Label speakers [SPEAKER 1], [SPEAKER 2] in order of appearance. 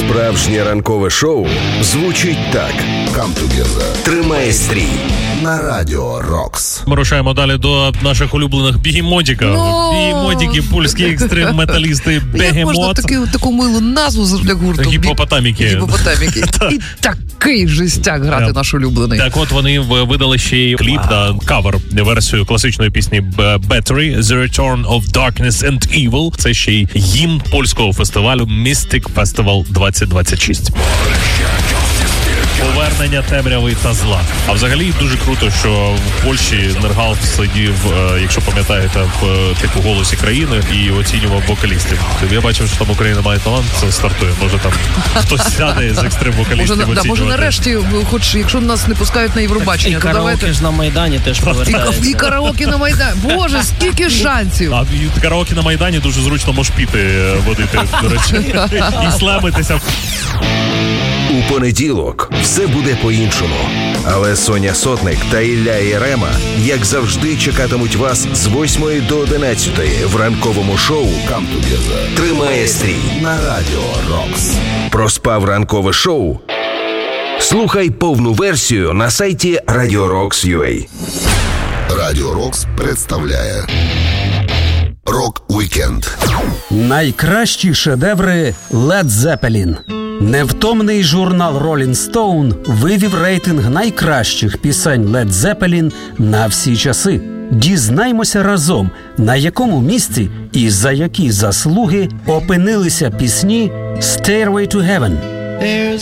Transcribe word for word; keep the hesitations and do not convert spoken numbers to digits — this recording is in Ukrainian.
[SPEAKER 1] Справжнє ранкове шоу звучить так. Come together. Тримає стрій на Радіо Рокс.
[SPEAKER 2] Ми рушаємо далі до наших улюблених бігемотиків.
[SPEAKER 3] No.
[SPEAKER 2] Бігемотики, польські екстрим-металісти, бегемот.
[SPEAKER 3] Як можна таку, таку милу назву для гурту?
[SPEAKER 2] Гіпопотаміки.
[SPEAKER 3] Гіпопотаміки. І такий жестяк грати
[SPEAKER 2] Yeah.
[SPEAKER 3] наш улюблений.
[SPEAKER 2] Так от вони видали ще й кліп на кавер-версію класичної пісні Battery, The Return of Darkness and Evil. Це ще й гімн польського фестивалю Mystic Festival двадцять двадцять шість. Повернення темряви та зла. А взагалі дуже круто, що в Польщі Нергал сидів, якщо пам'ятаєте, в типу голосі країни і оцінював вокалістів. Я бачив, що там Україна має талант, це стартує. Може там хтось сяде з екстрим-вокалістів
[SPEAKER 3] Може,
[SPEAKER 2] оцінювати.
[SPEAKER 3] да, може нарешті, хоч якщо нас не пускають на Євробачення,
[SPEAKER 4] і
[SPEAKER 3] то давайте...
[SPEAKER 4] караоке ж на Майдані теж повертається.
[SPEAKER 3] І, і караоке на Майдані. Боже, скільки шансів.
[SPEAKER 2] А і караоке на Майдані дуже зручно мошпіти водити, до речі, і слемитися.
[SPEAKER 1] У понеділок все буде по-іншому. Але Соня Сотник та Ілля Єрема, як завжди, чекатимуть вас з восьмої до одинадцятої в ранковому шоу «Come Together». Тримає стрій на Радіо Рокс. Проспав ранкове шоу? Слухай повну версію на сайті радіо рокс крапка ю а.
[SPEAKER 5] Радіо Рокс представляє Рок Вікенд.
[SPEAKER 6] Найкращі шедеври Led Zeppelin. Невтомний журнал Rolling Stone вивів рейтинг найкращих пісень Led Zeppelin на всі часи. Дізнаймося разом, на якому місці і за які заслуги опинилися пісні Stairway to Heaven,